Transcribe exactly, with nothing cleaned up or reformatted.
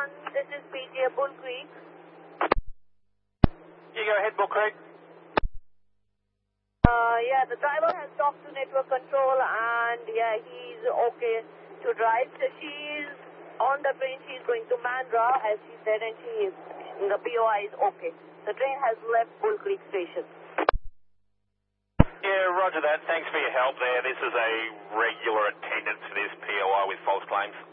one, this is P J Bull Creek. You go ahead, Bull Creek. Uh, yeah, the driver has talked to network control and yeah, he's okay to drive. So she's on the train, she's going to Mandra as she said, and she is, the P O I is okay. The train has left Bull Creek Station. Yeah, roger that. Thanks for your help there. This is a regular attendance for this P O I with false claims.